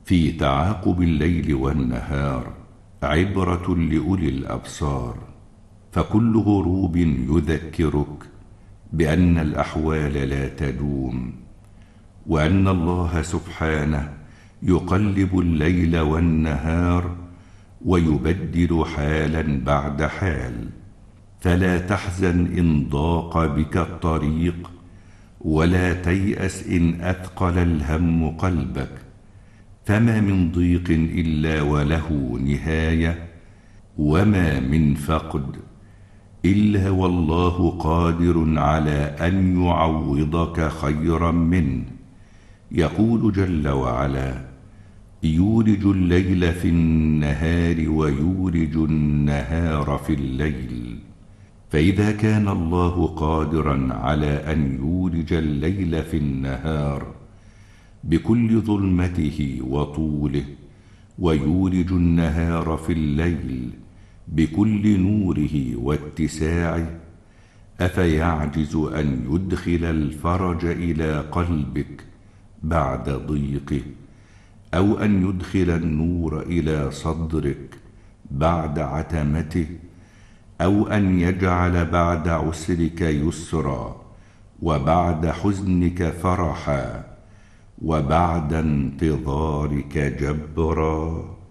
في تعاقب الليل والنهار عبرة لأولي الأبصار، فكل غروب يذكرك بأن الأحوال لا تدوم، وأن الله سبحانه يقلب الليل والنهار ويبدل حالا بعد حال. فلا تحزن إن ضاق بك الطريق، ولا تيأس إن أثقل الهم قلبك، فما من ضيق إلا وله نهاية، وما من فقد إلا والله قادر على أن يعوضك خيرا منه. يقول جل وعلا: يولج الليل في النهار ويولج النهار في الليل. فإذا كان الله قادرا على أن يولج الليل في النهار بكل ظلمته وطوله، ويولج النهار في الليل بكل نوره واتساعه، أفيعجز أن يدخل الفرج إلى قلبك بعد ضيقه، أو أن يدخل النور إلى صدرك بعد عتمته، أو أن يجعل بعد عسرك يسرا، وبعد حزنك فرحا، وبعد انتظارك جبرا؟